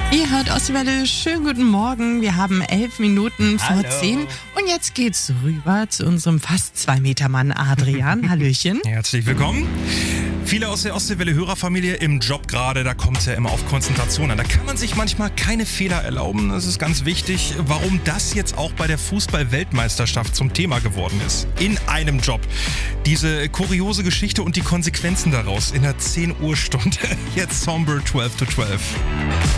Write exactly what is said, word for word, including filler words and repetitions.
Ihr hört Ostwelle, schönen guten Morgen. Wir haben elf Minuten vor Hallo. zehn und jetzt geht's rüber zu unserem fast zwei Meter Mann Adrian. Hallöchen. Herzlich willkommen. Viele aus der Ostwelle-Hörerfamilie im Job gerade, da kommt es ja immer auf Konzentration an. Da kann man sich manchmal keine Fehler erlauben. Das ist ganz wichtig, warum das jetzt auch bei der Fußball-Weltmeisterschaft zum Thema geworden ist. In einem Job. Diese kuriose Geschichte und die Konsequenzen daraus in der zehn Uhr Stunde. Jetzt Somber zwölf to zwölf.